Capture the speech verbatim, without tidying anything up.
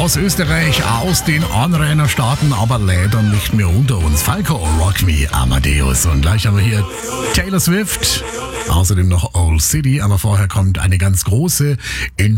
aus Österreich, aus den Anrainerstaaten, aber leider nicht mehr unter uns. Falco, Rock Me, Amadeus. Und gleich haben wir hier Taylor Swift. Außerdem noch Old City, aber vorher kommt eine ganz große